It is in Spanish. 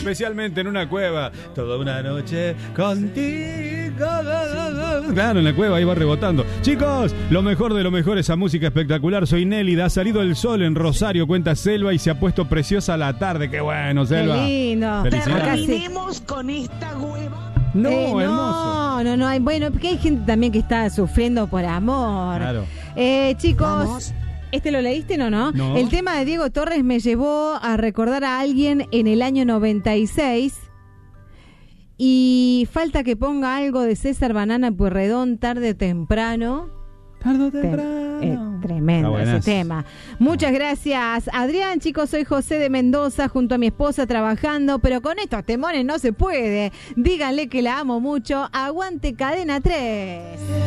especialmente en una cueva. Toda una noche contigo. Claro, en la cueva ahí va rebotando. Chicos, lo mejor de lo mejor, esa música espectacular. Soy Nélida, ha salido el sol en Rosario, cuenta Selva, y se ha puesto preciosa la tarde. Qué bueno, Selva. Qué lindo. Terminemos con esta hueva. No, hermoso. No, hay, bueno, porque hay gente también que está sufriendo por amor. Claro. Chicos, Vamos. ¿este lo leíste no? No. El tema de Diego Torres me llevó a recordar a alguien en el año 96. Y falta que ponga algo de César Banana Pueyrredón, tarde o temprano. Tarde o temprano. Tremendo ese tema. Muchas gracias, Adrián. Chicos, soy José de Mendoza, junto a mi esposa trabajando, pero con estos temones no se puede. Díganle que la amo mucho. Aguante Cadena 3.